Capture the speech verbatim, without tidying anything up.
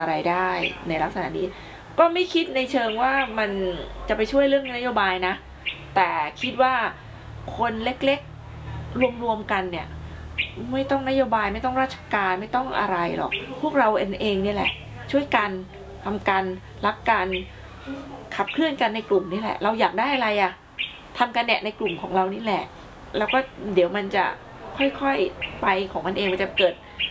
อะไรได้ในลักษณะนี้ก็ไม่คิดในเชิงว่ามันจะไปช่วยเรื่องนโยบายนะแต่คิดว่าคนเล็กๆรวมๆกันเนี่ยไม่ต้องนโยบายไม่ต้องราชการไม่ต้องอะไรหรอกพวกเราเองเองเนี่ยแหละช่วยกันทำกันรักกันขับเคลื่อนกันในกลุ่มนี่แหละเราอยากได้อะไรอะทำกันเนี่ยในกลุ่มของเรานี่แหละแล้วก็เดี๋ยวมันจะค่อยๆไปของมันเองมันจะเกิด